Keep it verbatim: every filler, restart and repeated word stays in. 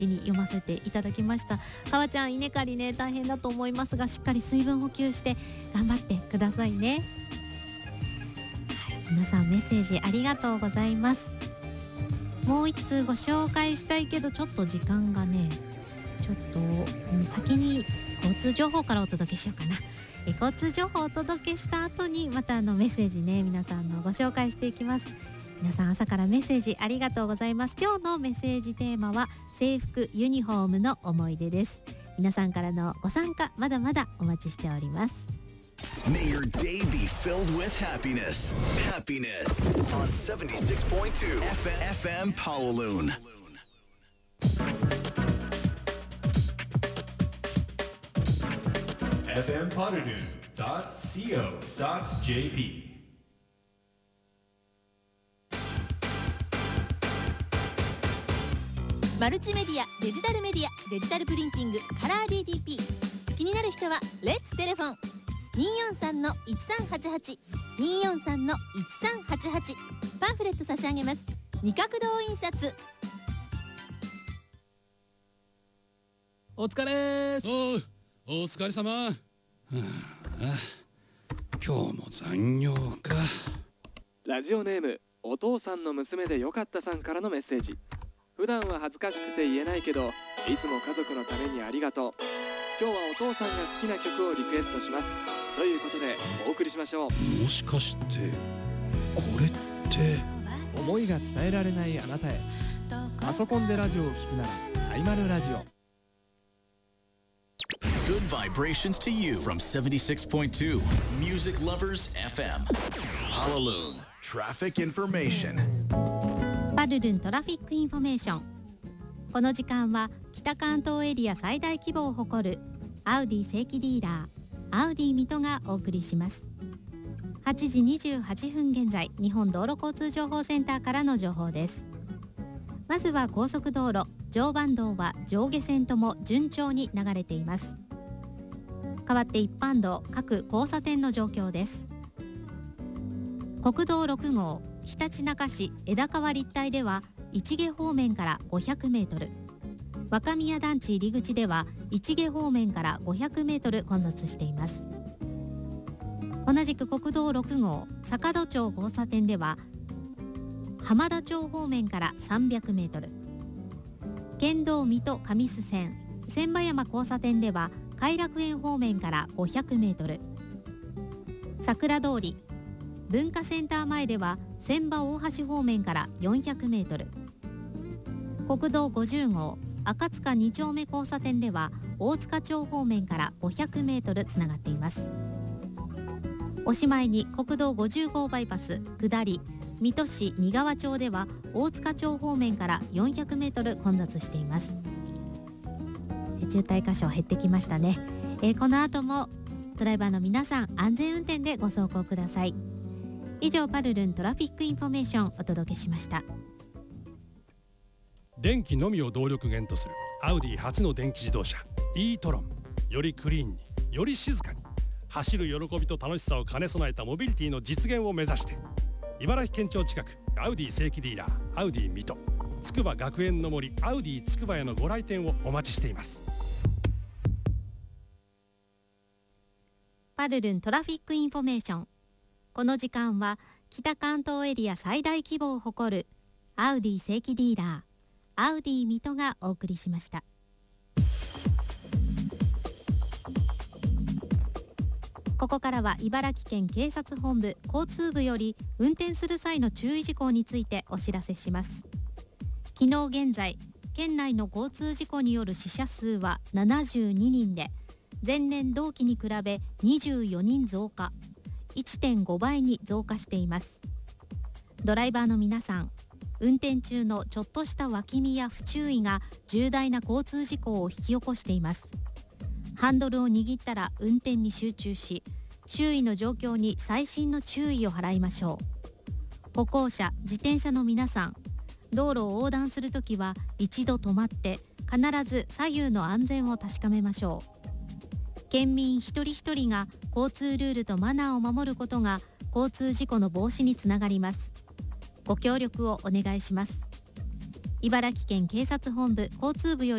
に読ませていただきました。かわちゃん、稲刈りね大変だと思いますが、しっかり水分補給して頑張ってくださいね。はい、皆さんメッセージありがとうございます。もう一通ご紹介したいけどちょっと時間がねちょっと、うん、先に交通情報からお届けしようかな。え交通情報をお届けした後にまたあのメッセージね皆さんのご紹介していきます。皆さん朝からメッセージありがとうございます。今日のメッセージテーマは制服ユニフォームの思い出です。皆さんからのご参加まだまだお待ちしております。 May your day be filled with happiness. Happiness on seventy-six point two F M Kowloon. エフエム パルルーン ドット シーオー ドット ジェーピーマルチメディア、デジタルメディア、デジタルプリンティング、カラー ディーティーピー。 気になる人はレッツテレフォン にーよんさんのいちさんはちはち にーよんさんのいちさんはちはち。 パンフレット差し上げます。二角堂印刷。 お疲れーす。 おう、お疲れ様。はあ、あ今日も残業か。 ラジオネームお父さんの娘でよかったさんからのメッセージ。普段は恥ずかしくて言えないけどいつも家族のためにありがとう。今日はお父さんが好きな曲をリクエストしますということでお送りしましょう。 もしかしてこれって思いが伝えられないあなたへ。パソコンでラジオを聞くならサイマルラジオ。 Good vibrations to you from seventy-six point two Music Lovers エフエム Kowloon Traffic Information。 パルルントラフィックインフォメーション。この時間は北関東エリア最大規模を誇るアウディ正規ディーラーアウディ水戸がお送りします。はちじにじゅうはっぷん現在、日本道路交通情報センターからの情報です。まずは高速道路、常磐道は上下線とも順調に流れています。代わって一般道各交差点の状況です。国道ろくごうひたちなか市枝川立体では市毛方面からごひゃくメートル、若宮団地入り口では市毛方面からごひゃくメートル混雑しています。同じく国道ろくごう坂戸町交差点では浜田町方面からさんびゃくメートル、県道水戸上須線千葉山交差点では偕楽園方面からごひゃくメートル、桜通り文化センター前では千葉大橋方面からよんひゃくメートル、国道ごじゅうごう赤塚に丁目交差点では大塚町方面からごひゃくメートルつながっています。おしまいに国道ごじゅうごうバイパス下り水戸市三川町では大塚町方面からよんひゃくメートル混雑しています。渋滞箇所減ってきましたね。えー、この後もドライバーの皆さん安全運転でご走行ください。以上パルルントラフィックインフォメーションお届けしました。 電気のみを動力源とするアウディ初の電気自動車 e トロン。よりクリーンにより静かに走る喜びと楽しさを兼ね備えたモビリティの実現を目指して、茨城県庁近くアウディ正規ディーラーアウディ水戸、筑波学園の森アウディ筑波へのご来店をお待ちしています。 パルルントラフィックインフォメーション。この時間は北関東エリア最大規模を誇るアウディ正規ディーラーアウディ水戸がお送りしました。ここからは茨城県警察本部交通部より運転する際の注意事項についてお知らせします。昨日現在県内の交通事故による死者数はななじゅうににんで、前年同期に比べにじゅうよにん増加、いってんごばいに増加しています。ドライバーの皆さん、運転中のちょっとした脇見や不注意が重大な交通事故を引き起こしています。ハンドルを握ったら運転に集中し、周囲の状況に細心の注意を払いましょう。歩行者、自転車の皆さん、道路を横断するときは一度止まって必ず左右の安全を確かめましょう。県民一人一人が交通ルールとマナーを守ることが交通事故の防止につながります。ご協力をお願いします。 茨城県警察本部交通部より